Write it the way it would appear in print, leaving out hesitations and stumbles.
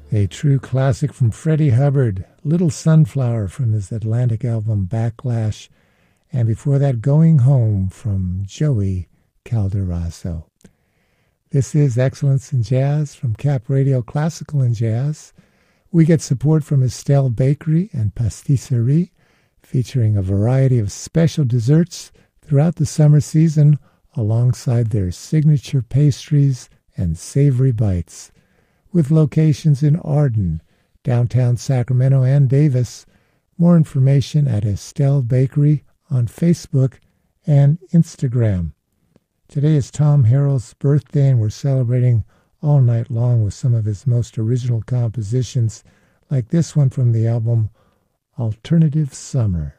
A true classic from Freddie Hubbard, Little Sunflower from his Atlantic album Backlash, and before that, Going Home from Joey Calderazzo. This is Excellence in Jazz from Cap Radio Classical and Jazz. We get support from Estelle Bakery and Pastisserie, featuring a variety of special desserts throughout the summer season alongside their signature pastries and savory bites. With locations in Arden, downtown Sacramento, and Davis. More information at Estelle Bakery on Facebook and Instagram. Today is Tom Harrell's birthday, and we're celebrating all night long with some of his most original compositions, like this one from the album Alternative Summer.